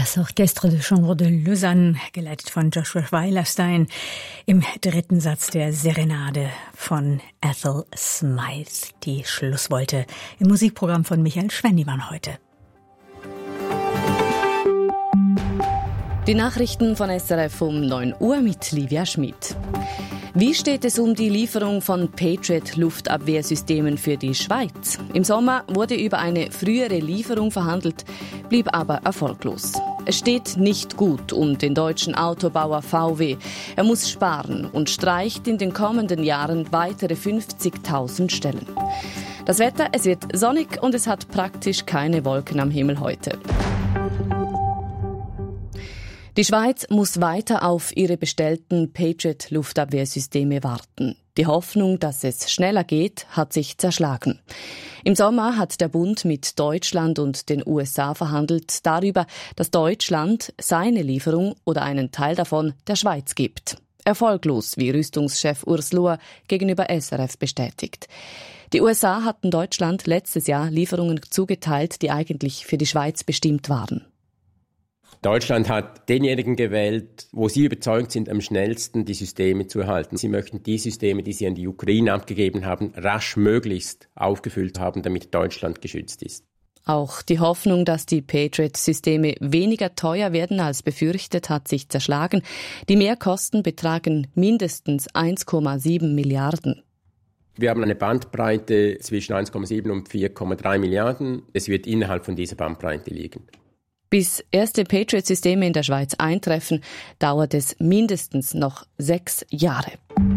Das Orchestre de Chambre de Lausanne, geleitet von Joshua Weilerstein, im dritten Satz der Serenade von Ethel Smyth. Die Schlusswolte im Musikprogramm von Michael Schwendimann heute. Die Nachrichten von SRF um 9 Uhr mit Livia Schmid. Wie steht es um die Lieferung von Patriot-Luftabwehrsystemen für die Schweiz? Im Sommer wurde über eine frühere Lieferung verhandelt, blieb aber erfolglos. Es steht nicht gut um den deutschen Autobauer VW. Er muss sparen und streicht in den kommenden Jahren weitere 50.000 Stellen. Das Wetter, es wird sonnig und es hat praktisch keine Wolken am Himmel heute. Die Schweiz muss weiter auf ihre bestellten Patriot-Luftabwehrsysteme warten. Die Hoffnung, dass es schneller geht, hat sich zerschlagen. Im Sommer hat der Bund mit Deutschland und den USA verhandelt darüber, dass Deutschland seine Lieferung oder einen Teil davon der Schweiz gibt. Erfolglos, wie Rüstungschef Urs Lohr gegenüber SRF bestätigt. Die USA hatten Deutschland letztes Jahr Lieferungen zugeteilt, die eigentlich für die Schweiz bestimmt waren. Deutschland hat denjenigen gewählt, wo sie überzeugt sind, am schnellsten die Systeme zu erhalten. Sie möchten die Systeme, die sie an die Ukraine abgegeben haben, rasch möglichst aufgefüllt haben, damit Deutschland geschützt ist. Auch die Hoffnung, dass die Patriot-Systeme weniger teuer werden als befürchtet, hat sich zerschlagen. Die Mehrkosten betragen mindestens 1,7 Milliarden. Wir haben eine Bandbreite zwischen 1,7 und 4,3 Milliarden. Es wird innerhalb von dieser Bandbreite liegen. Bis erste Patriot-Systeme in der Schweiz eintreffen, dauert es mindestens noch 6 Jahre.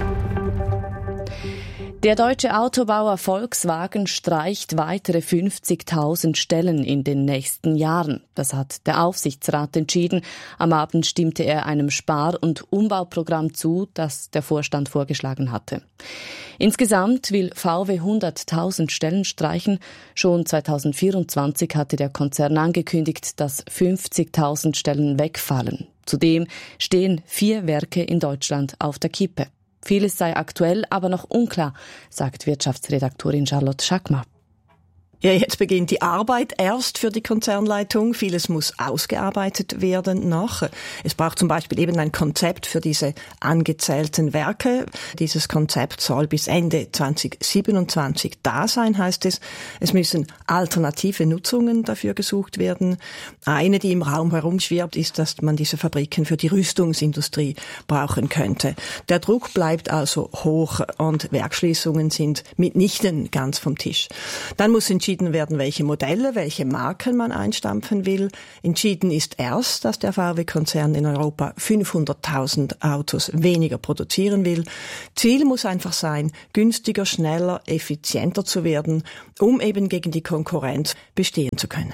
Der deutsche Autobauer Volkswagen streicht weitere 50.000 Stellen in den nächsten Jahren. Das hat der Aufsichtsrat entschieden. Am Abend stimmte er einem Spar- und Umbauprogramm zu, das der Vorstand vorgeschlagen hatte. Insgesamt will VW 100.000 Stellen streichen. Schon 2024 hatte der Konzern angekündigt, dass 50.000 Stellen wegfallen. Zudem stehen 4 Werke in Deutschland auf der Kippe. Vieles sei aktuell, aber noch unklar, sagt Wirtschaftsredaktorin Charlotte Schackmar. Ja, jetzt beginnt die Arbeit erst für die Konzernleitung. Vieles muss ausgearbeitet werden noch. Es braucht zum Beispiel eben ein Konzept für diese angezählten Werke. Dieses Konzept soll bis Ende 2027 da sein, heißt es. Es müssen alternative Nutzungen dafür gesucht werden. Eine, die im Raum herumschwirrt, ist, dass man diese Fabriken für die Rüstungsindustrie brauchen könnte. Der Druck bleibt also hoch und Werksschließungen sind mitnichten ganz vom Tisch. Dann muss entschieden werden, welche Modelle, welche Marken man einstampfen will. Entschieden ist erst, dass der VW-Konzern in Europa 500.000 Autos weniger produzieren will. Ziel muss einfach sein, günstiger, schneller, effizienter zu werden, um eben gegen die Konkurrenz bestehen zu können.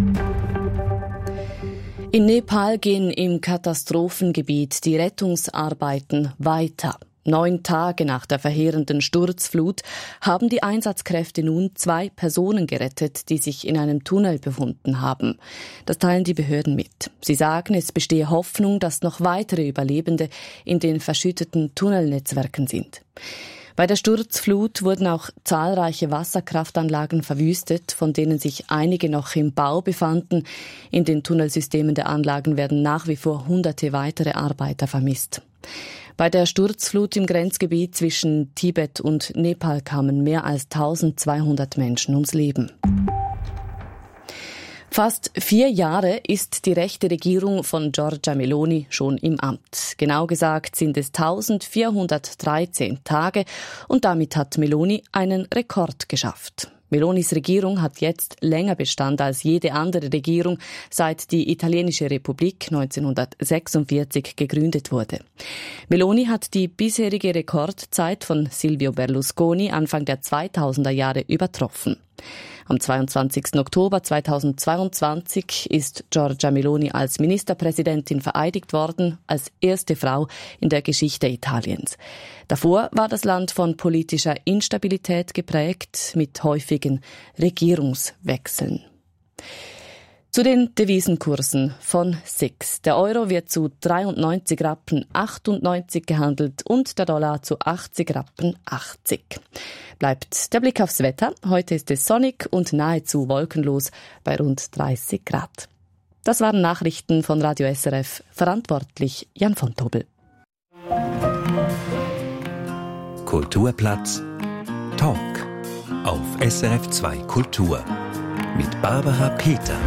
In Nepal gehen im Katastrophengebiet die Rettungsarbeiten weiter. 9 Tage nach der verheerenden Sturzflut haben die Einsatzkräfte nun 2 Personen gerettet, die sich in einem Tunnel befunden haben. Das teilen die Behörden mit. Sie sagen, es bestehe Hoffnung, dass noch weitere Überlebende in den verschütteten Tunnelnetzwerken sind. Bei der Sturzflut wurden auch zahlreiche Wasserkraftanlagen verwüstet, von denen sich einige noch im Bau befanden. In den Tunnelsystemen der Anlagen werden nach wie vor Hunderte weitere Arbeiter vermisst. Bei der Sturzflut im Grenzgebiet zwischen Tibet und Nepal kamen mehr als 1200 Menschen ums Leben. Fast 4 Jahre ist die rechte Regierung von Giorgia Meloni schon im Amt. Genau gesagt sind es 1413 Tage und damit hat Meloni einen Rekord geschafft. Melonis Regierung hat jetzt länger Bestand als jede andere Regierung, seit die italienische Republik 1946 gegründet wurde. Meloni hat die bisherige Rekordzeit von Silvio Berlusconi Anfang der 2000er Jahre übertroffen. Am 22. Oktober 2022 ist Giorgia Meloni als Ministerpräsidentin vereidigt worden, als erste Frau in der Geschichte Italiens. Davor war das Land von politischer Instabilität geprägt, mit häufigen Regierungswechseln. Zu den Devisenkursen von SIX. Der Euro wird zu 93 Rappen 98 gehandelt und der Dollar zu 80 Rappen 80. Bleibt der Blick aufs Wetter. Heute ist es sonnig und nahezu wolkenlos bei rund 30 Grad. Das waren Nachrichten von Radio SRF. Verantwortlich Jan von Tobel. Kulturplatz Talk auf SRF 2 Kultur mit Barbara Peter.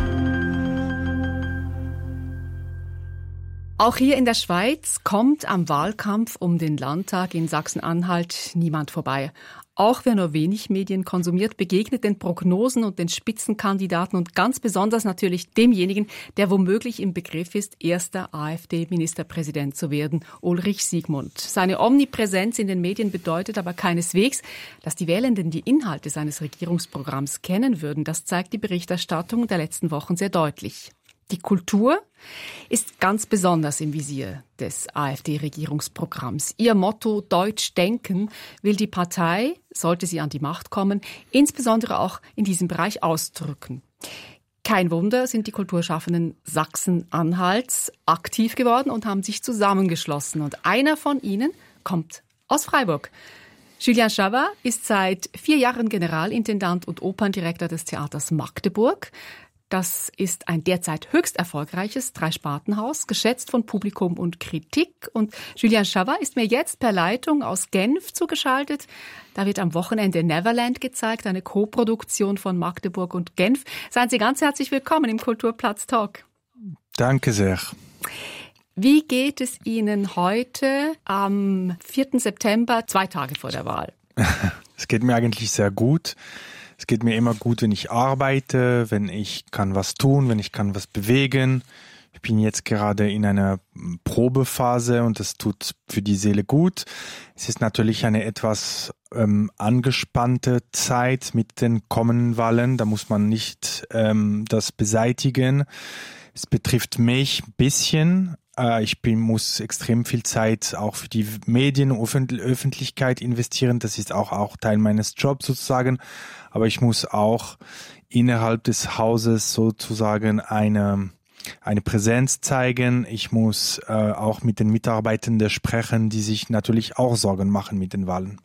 Auch hier in der Schweiz kommt am Wahlkampf um den Landtag in Sachsen-Anhalt niemand vorbei. Auch wer nur wenig Medien konsumiert, begegnet den Prognosen und den Spitzenkandidaten und ganz besonders natürlich demjenigen, der womöglich im Begriff ist, erster AfD-Ministerpräsident zu werden, Ulrich Siegmund. Seine Omnipräsenz in den Medien bedeutet aber keineswegs, dass die Wählenden die Inhalte seines Regierungsprogramms kennen würden. Das zeigt die Berichterstattung der letzten Wochen sehr deutlich. Die Kultur ist ganz besonders im Visier des AfD-Regierungsprogramms. Ihr Motto Deutsch denken will die Partei, sollte sie an die Macht kommen, insbesondere auch in diesem Bereich ausdrücken. Kein Wunder, sind die Kulturschaffenden Sachsen-Anhalts aktiv geworden und haben sich zusammengeschlossen. Und einer von ihnen kommt aus Freiburg. Julien Chabas ist seit 4 Jahren Generalintendant und Operndirektor des Theaters Magdeburg. Das ist ein derzeit höchst erfolgreiches 3-Spartenhaus, geschätzt von Publikum und Kritik. Und Julien Chabas ist mir jetzt per Leitung aus Genf zugeschaltet. Da wird am Wochenende Neverland gezeigt, eine Koproduktion von Magdeburg und Genf. Seien Sie ganz herzlich willkommen im Kulturplatz Talk. Danke sehr. Wie geht es Ihnen heute am 4. September, 2 Tage vor der Wahl? Es geht mir eigentlich sehr gut. Es geht mir immer gut, wenn ich arbeite, wenn ich kann was tun, wenn ich kann was bewegen. Ich bin jetzt gerade in einer Probephase und das tut für die Seele gut. Es ist natürlich eine etwas angespannte Zeit mit den kommenden Wahlen. Da muss man nicht das beseitigen. Es betrifft mich ein bisschen. Muss extrem viel Zeit auch für die Medien und Öffentlichkeit investieren. Das ist auch Teil meines Jobs sozusagen. Aber ich muss auch innerhalb des Hauses sozusagen eine Präsenz zeigen. Ich muss auch mit den Mitarbeitenden sprechen, die sich natürlich auch Sorgen machen mit den Wahlen.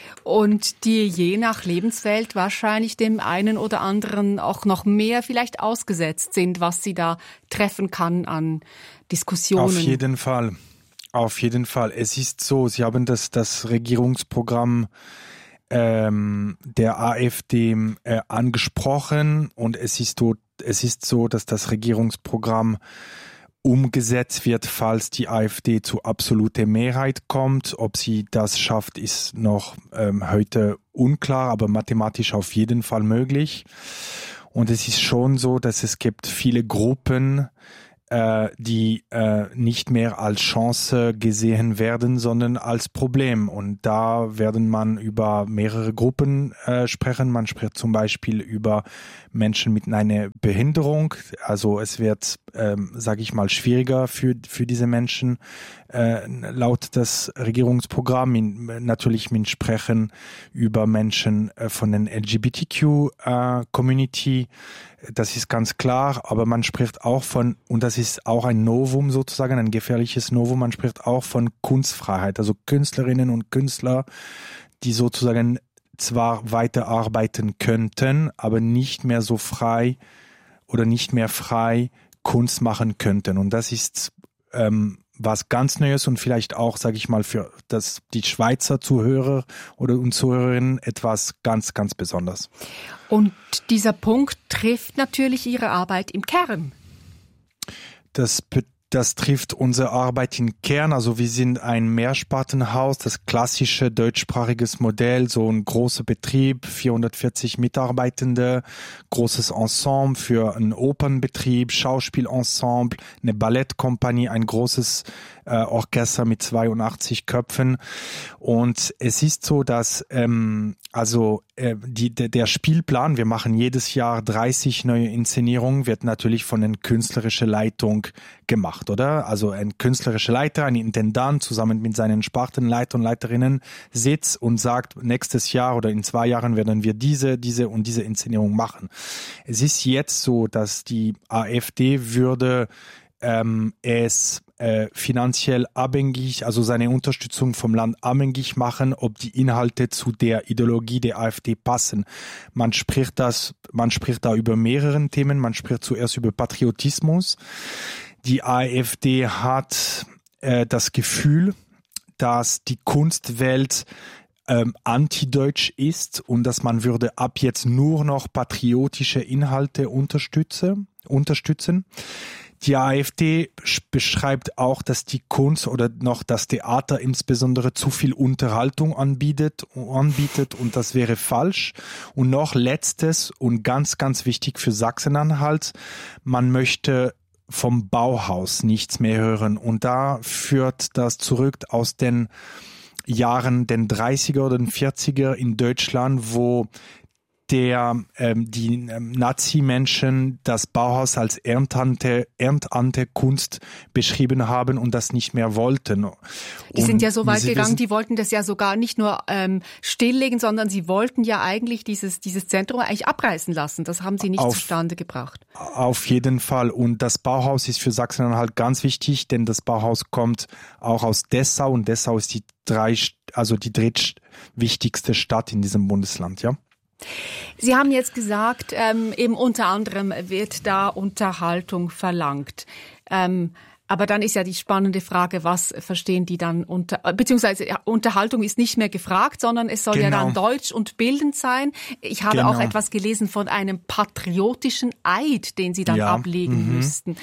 Und die je nach Lebenswelt wahrscheinlich dem einen oder anderen auch noch mehr vielleicht ausgesetzt sind, was sie da treffen kann an Diskussionen. Auf jeden Fall. Auf jeden Fall. Es ist so, Sie haben das Regierungsprogramm der AfD angesprochen und es ist so, dass das Regierungsprogramm umgesetzt wird, falls die AfD zu absoluter Mehrheit kommt. Ob sie das schafft, ist noch heute unklar, aber mathematisch auf jeden Fall möglich. Und es ist schon so, dass es gibt viele Gruppen, die nicht mehr als Chance gesehen werden, sondern als Problem. Und da werden man über mehrere Gruppen sprechen. Man spricht zum Beispiel über Menschen mit einer Behinderung. Also es wird, sage ich mal, schwieriger für diese Menschen. Laut das Regierungsprogramm natürlich mit Sprechen über Menschen von den LGBTQ-Community. Das ist ganz klar, aber man spricht auch von, und das ist auch ein Novum sozusagen, ein gefährliches Novum, man spricht auch von Kunstfreiheit, also Künstlerinnen und Künstler, die sozusagen zwar weiterarbeiten könnten, aber nicht mehr so frei oder nicht mehr frei Kunst machen könnten. Und das ist was ganz Neues und vielleicht auch, sage ich mal, für die Schweizer Zuhörer oder Zuhörerinnen etwas ganz, ganz Besonderes. Und dieser Punkt trifft natürlich Ihre Arbeit im Kern. Das trifft unsere Arbeit im Kern. Also wir sind ein Mehrspartenhaus, das klassische deutschsprachiges Modell, so ein großer Betrieb, 440 Mitarbeitende, großes Ensemble für einen Opernbetrieb, Schauspielensemble, eine Ballettkompanie, ein großes Orchester mit 82 Köpfen. Und es ist so, dass der Spielplan, wir machen jedes Jahr 30 neue Inszenierungen, wird natürlich von einer künstlerischen Leitung gemacht, oder? Also ein künstlerischer Leiter, ein Intendant zusammen mit seinen Spartenleiter und Leiterinnen sitzt und sagt, nächstes Jahr oder in 2 Jahren werden wir diese und diese Inszenierung machen. Es ist jetzt so, dass die AfD würde es finanziell abhängig, also seine Unterstützung vom Land abhängig machen, ob die Inhalte zu der Ideologie der AfD passen. Man spricht da über mehrere Themen. Man spricht zuerst über Patriotismus. Die AfD hat das Gefühl, dass die Kunstwelt antideutsch ist und dass man würde ab jetzt nur noch patriotische Inhalte unterstützen. Die AfD beschreibt auch, dass die Kunst oder noch das Theater insbesondere zu viel Unterhaltung anbietet und das wäre falsch. Und noch letztes und ganz, ganz wichtig für Sachsen-Anhalt, man möchte vom Bauhaus nichts mehr hören und da führt das zurück aus den Jahren, den 30er oder den 40er in Deutschland, wo die Nazi-Menschen das Bauhaus als Erntekunst beschrieben haben und das nicht mehr wollten. Die sind ja so weit gegangen, die wollten das ja sogar nicht nur stilllegen, sondern sie wollten ja eigentlich dieses Zentrum eigentlich abreißen lassen. Das haben sie nicht zustande gebracht. Auf jeden Fall. Und das Bauhaus ist für Sachsen-Anhalt ganz wichtig, denn das Bauhaus kommt auch aus Dessau und Dessau ist die drittwichtigste Stadt in diesem Bundesland, ja. Sie haben jetzt gesagt, eben unter anderem wird da Unterhaltung verlangt. Aber dann ist ja die spannende Frage, was verstehen die dann beziehungsweise Unterhaltung ist nicht mehr gefragt, sondern es soll ja dann deutsch und bildend sein. Ich habe auch etwas gelesen von einem patriotischen Eid, den Sie dann ablegen müssten.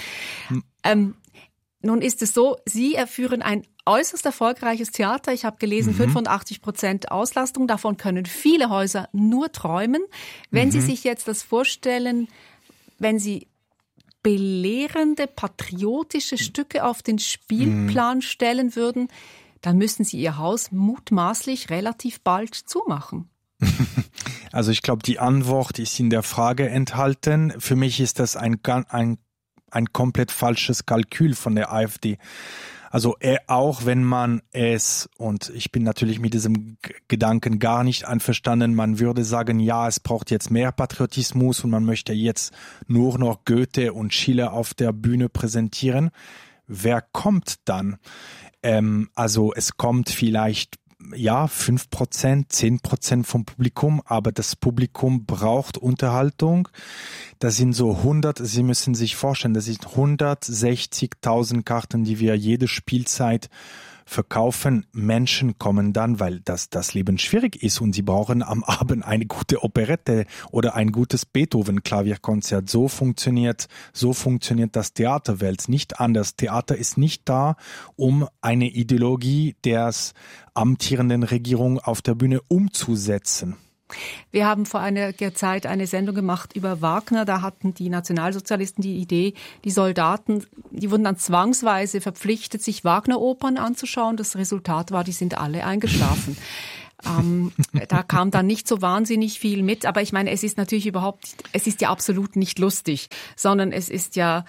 Nun ist es so, Sie führen ein äußerst erfolgreiches Theater. Ich habe gelesen, 85% Auslastung. Davon können viele Häuser nur träumen. Wenn Sie sich jetzt das vorstellen, wenn Sie belehrende, patriotische Stücke auf den Spielplan stellen würden, dann müssen Sie Ihr Haus mutmaßlich relativ bald zumachen. Also ich glaube, die Antwort ist in der Frage enthalten. Für mich ist das ein komplett falsches Kalkül von der AfD. Also auch wenn man es, und ich bin natürlich mit diesem Gedanken gar nicht einverstanden, man würde sagen, ja, es braucht jetzt mehr Patriotismus und man möchte jetzt nur noch Goethe und Schiller auf der Bühne präsentieren. Wer kommt dann? Also es kommt vielleicht 5%, 10% vom Publikum, aber das Publikum braucht Unterhaltung. Das sind so Sie müssen sich vorstellen, das sind 160.000 Karten, die wir jede Spielzeit verkaufen. Menschen kommen dann, weil das Leben schwierig ist und sie brauchen am Abend eine gute Operette oder ein gutes Beethoven-Klavierkonzert. So funktioniert das Theaterwelt, nicht anders. Theater ist nicht da, um eine Ideologie der amtierenden Regierung auf der Bühne umzusetzen. Wir haben vor einiger Zeit eine Sendung gemacht über Wagner. Da hatten die Nationalsozialisten die Idee, die Soldaten, die wurden dann zwangsweise verpflichtet, sich Wagner-Opern anzuschauen. Das Resultat war, die sind alle eingeschlafen. Da kam dann nicht so wahnsinnig viel mit. Aber ich meine, es ist ja absolut nicht lustig, sondern es ist ja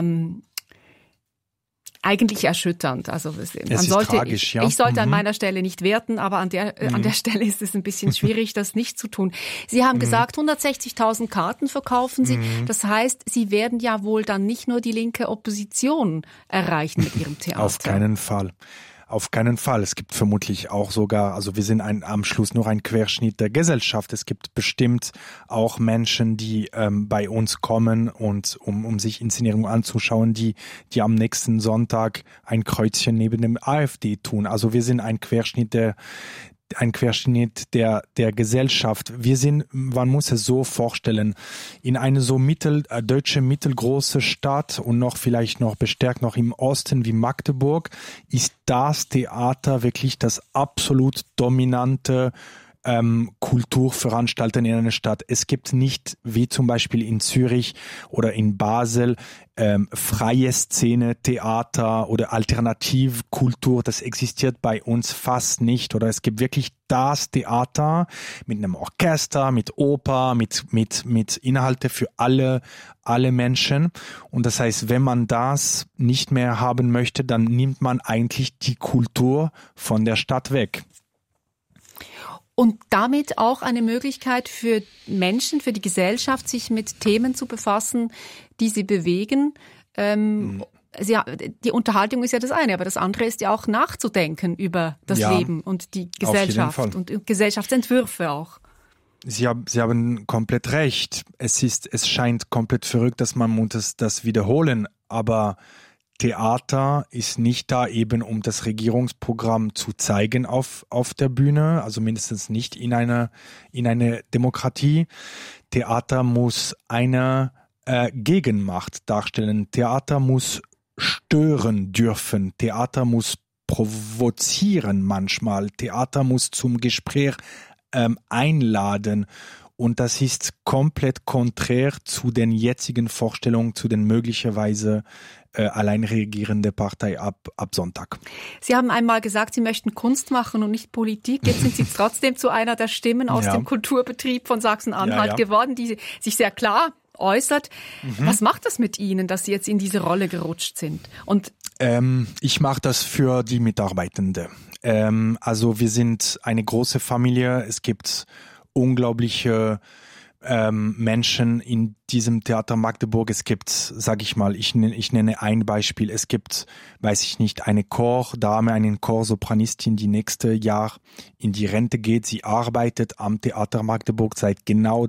eigentlich erschütternd. Also tragisch, ja. Ich sollte an meiner Stelle nicht werten, aber an der Stelle ist es ein bisschen schwierig, das nicht zu tun. Sie haben gesagt, 160.000 Karten verkaufen Sie. Das heißt, Sie werden ja wohl dann nicht nur die linke Opposition erreichen mit Ihrem Theater. Auf keinen Fall. Auf keinen Fall. Es gibt vermutlich auch sogar, also wir sind am Schluss nur ein Querschnitt der Gesellschaft. Es gibt bestimmt auch Menschen, die bei uns kommen und um sich Inszenierungen anzuschauen, die am nächsten Sonntag ein Kreuzchen neben dem AfD tun. Also wir sind ein Querschnitt der Gesellschaft. Man muss es so vorstellen, in eine so deutsche mittelgroße Stadt und vielleicht noch bestärkt noch im Osten wie Magdeburg ist das Theater wirklich das absolut dominante Kulturveranstalten in einer Stadt. Es gibt nicht, wie zum Beispiel in Zürich oder in Basel, freie Szene, Theater oder Alternativkultur. Das existiert bei uns fast nicht. Oder es gibt wirklich das Theater mit einem Orchester, mit Oper, mit Inhalte für alle Menschen. Und das heißt, wenn man das nicht mehr haben möchte, dann nimmt man eigentlich die Kultur von der Stadt weg. Und damit auch eine Möglichkeit für Menschen, für die Gesellschaft, sich mit Themen zu befassen, die sie bewegen. die Unterhaltung ist ja das eine, aber das andere ist ja auch nachzudenken über das Leben und die Gesellschaft und Gesellschaftsentwürfe auch. Sie haben komplett recht. Es scheint komplett verrückt, dass man muss das wiederholen, aber Theater ist nicht da eben, um das Regierungsprogramm zu zeigen auf der Bühne, also mindestens nicht in einer Demokratie. Theater muss eine Gegenmacht darstellen. Theater muss stören dürfen. Theater muss provozieren manchmal. Theater muss zum Gespräch einladen. Und das ist komplett konträr zu den jetzigen Vorstellungen, zu den möglicherweise allein regierende Partei ab Sonntag. Sie haben einmal gesagt, Sie möchten Kunst machen und nicht Politik. Jetzt sind Sie trotzdem zu einer der Stimmen aus dem Kulturbetrieb von Sachsen-Anhalt geworden, die sich sehr klar äußert. Was macht das mit Ihnen, dass Sie jetzt in diese Rolle gerutscht sind? Und ich mache das für die Mitarbeitenden. Also wir sind eine große Familie. Es gibt unglaubliche Menschen in diesem Theater Magdeburg. Es gibt, sage ich mal, ich nenne ein Beispiel. Es gibt, weiß ich nicht, eine Chordame, eine Chorsopranistin, die nächste Jahr in die Rente geht. Sie arbeitet am Theater Magdeburg seit genau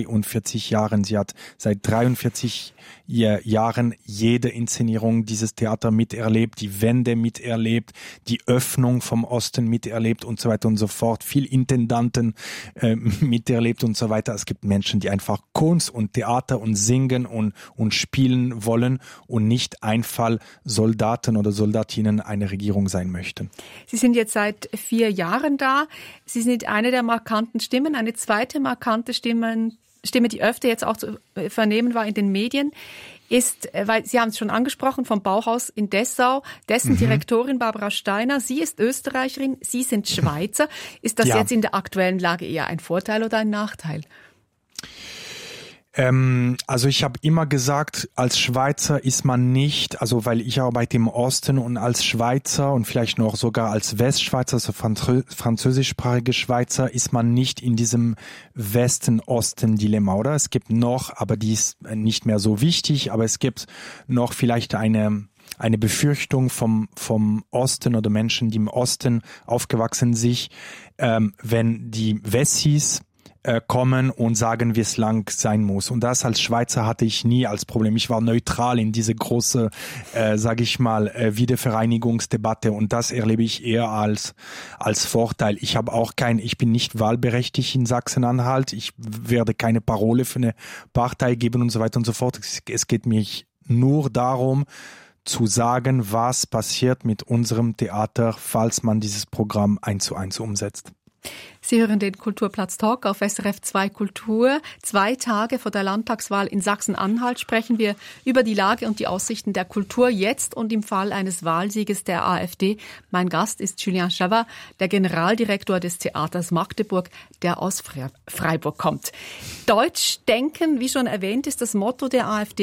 43 Jahren. Sie hat seit 43 Jahren jede Inszenierung dieses Theater miterlebt, die Wende miterlebt, die Öffnung vom Osten miterlebt und so weiter und so fort. Viel Intendanten miterlebt und so weiter. Es gibt Menschen, die einfach Kunst und Theater und singen und spielen wollen und nicht einfach Soldaten oder Soldatinnen einer Regierung sein möchten. Sie sind jetzt seit 4 Jahren da. Sie sind eine der markanten Stimmen. Eine zweite markante Stimme, die öfter jetzt auch zu vernehmen war in den Medien, ist, weil Sie haben es schon angesprochen, vom Bauhaus in Dessau, dessen Direktorin Barbara Steiner. Sie ist Österreicherin, Sie sind Schweizer. Ist das jetzt in der aktuellen Lage eher ein Vorteil oder ein Nachteil? Also ich habe immer gesagt, als Schweizer ist man nicht, also weil ich arbeite im Osten und als Schweizer und vielleicht noch sogar als Westschweizer, also französischsprachige Schweizer, ist man nicht in diesem Westen-Osten-Dilemma, oder? Es gibt noch, aber die ist nicht mehr so wichtig, aber es gibt noch vielleicht eine Befürchtung vom Osten oder Menschen, die im Osten aufgewachsen sind, wenn die Wessis kommen und sagen, wie es lang sein muss. Und das als Schweizer hatte ich nie als Problem. Ich war neutral in diese große, sage ich mal, Wiedervereinigungsdebatte und das erlebe ich eher als Vorteil. Ich bin nicht wahlberechtigt in Sachsen-Anhalt. Ich werde keine Parole für eine Partei geben und so weiter und so fort. Es geht mir nur darum, zu sagen, was passiert mit unserem Theater, falls man dieses Programm 1:1 umsetzt. Sie hören den Kulturplatz Talk auf SRF 2 Kultur. 2 Tage vor der Landtagswahl in Sachsen-Anhalt sprechen wir über die Lage und die Aussichten der Kultur jetzt und im Fall eines Wahlsieges der AfD. Mein Gast ist Julien Chavard, der Generaldirektor des Theaters Magdeburg, der aus Freiburg kommt. Deutsch denken, wie schon erwähnt, ist das Motto der AfD.